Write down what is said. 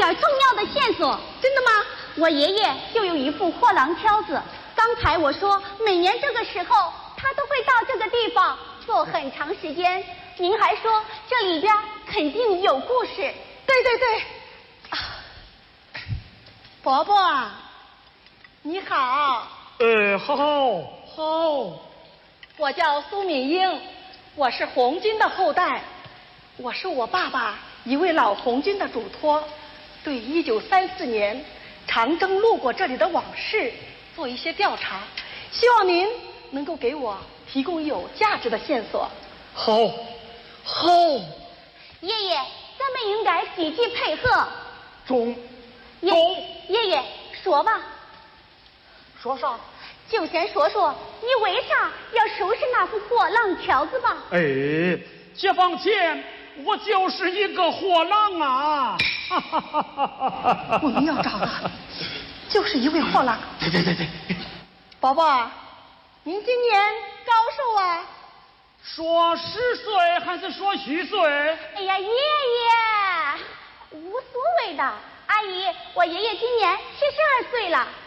点重要的线索。 真的吗？ 我爷爷就有一副货郎挑子，刚才我说每年这个时候他都会到这个地方坐很长时间，您还说这里边肯定有故事。 对对对，啊，伯伯，你好。 好。 我叫苏敏英，我是红军的后代，我是我爸爸一位老红军的嘱托，对1934年长征路过这里的往事做一些调查，希望您能够给我提供有价值的线索。 好。 爷爷，咱们应该积极配合。 中。 爷爷说吧。 说啥？ 就先说说你为啥要收拾那副货郎挑子吧。 解放前我就是一个货郎啊！ 我们要找的就是一位货郎。 对。 伯伯，您今年高寿啊？ 说10岁还是说虚岁？ 哎呀，爷爷，无所谓的。阿姨，我爷爷今年72岁了。